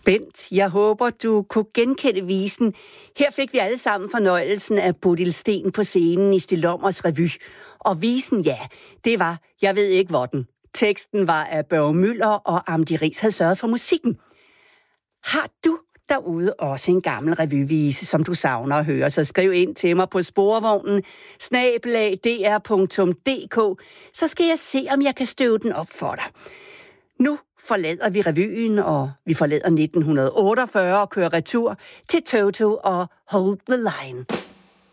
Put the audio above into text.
Bent, jeg håber, du kunne genkende visen. Her fik vi alle sammen fornøjelsen af Bodil Sten på scenen i Stig Lommers revy. Og visen, ja, det var Jeg ved ikke hvor den. Teksten var af Børge Müller, og Amdi Riis havde sørget for musikken. Har du derude også en gammel revyvise, som du savner at høre, så skriv ind til mig på sporvognen @dr.dk, så skal jeg se, om jeg kan støve den op for dig. Nu forlader vi revyen, og vi forlader 1948 og kører retur til Toto og Hold the Line.